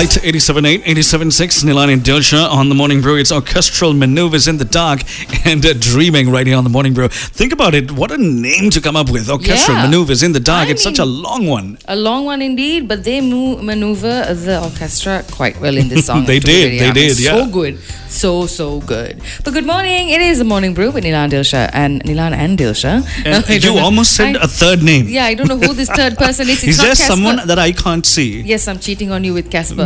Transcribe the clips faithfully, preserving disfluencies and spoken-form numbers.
Right, eighty-seven point eight, eighty-seven point six, Nilan and Dilsha on the Morning Brew. It's orchestral maneuvers in the dark and uh, dreaming right here on the Morning Brew. Think about it. What a name to come up with. Orchestral Yeah. maneuvers in the dark. I it's mean, such a long one. A long one indeed, but they move, maneuver the orchestra quite well in this song. They to be did, very they honest. did, yeah. So good. So, so good. But good morning. It is the Morning Brew with Nilan Dilsha and Nilan and Dilsha. And I you don't know. almost said I- a third name. Yeah, I don't know who this third person is. It's Is not there Casper. someone that I can't see? Yes, I'm cheating on you with Casper.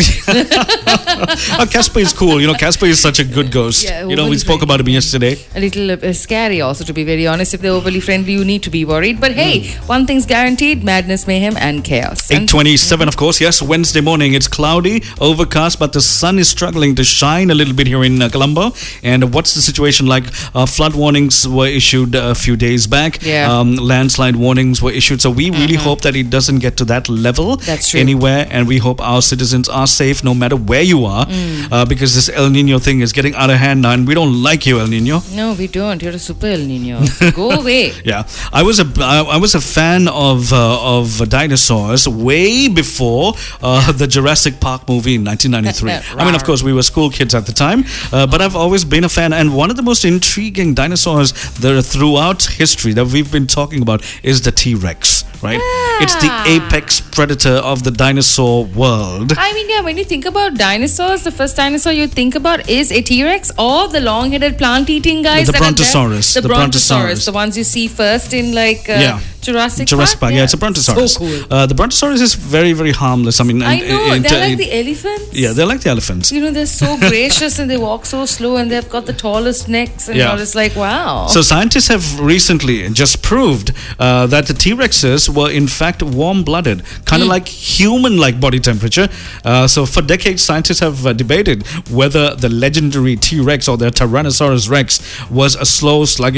Oh, Casper is cool. You know, Casper is such a good ghost. Yeah, you know, we overly spoke about him yesterday. A little uh, scary also, to be very honest. If they're overly friendly, you need to be worried. But hey, one thing's guaranteed: madness, mayhem, and chaos. And eight twenty-seven, of course. Yes, Wednesday morning. It's cloudy, overcast, but the sun is struggling to shine a little bit here in uh, Colombo. And what's the situation like? Uh, flood warnings were issued a few days back. Yeah. Um, landslide warnings were issued. So we really hope that it doesn't get to that level That's true. anywhere. And we hope our citizens are safe no matter where you are. Uh, because this El Nino thing is getting out of hand now. And we don't like you, El Nino. No, we don't. You're a super El Nino. Go away. Yeah, I was a I I was a fan of uh, of dinosaurs way before uh, the Jurassic Park movie in nineteen ninety-three. I mean, of course, we were school kids at the time, uh, but I've always been a fan. And one of the most intriguing dinosaurs that are throughout history that we've been talking about is the T-Rex. Right? It's the apex predator of the dinosaur world. I mean, yeah, when you think about dinosaurs, the first dinosaur you think about is a T-Rex or the long-headed plant-eating guys. The that are there. Brontosaurus. The, The Brontosaurus. Brontosaurus. The ones you see first in like uh, Yeah. Jurassic, Jurassic Park, yeah, it's a Brontosaurus. So cool. Uh, the Brontosaurus is very, very harmless. I mean, I and- know. and- They're like and- the elephants. yeah, they're like the elephants. You know, they're so gracious and they walk so slow and they've got the tallest necks and Yeah. all. It's like, wow. So scientists have recently just proved uh, that the T-Rexes were in fact warm-blooded, kind of like human-like body temperature. Uh, so for decades, scientists have uh, debated whether the legendary T-Rex or the Tyrannosaurus Rex was a slow, sluggish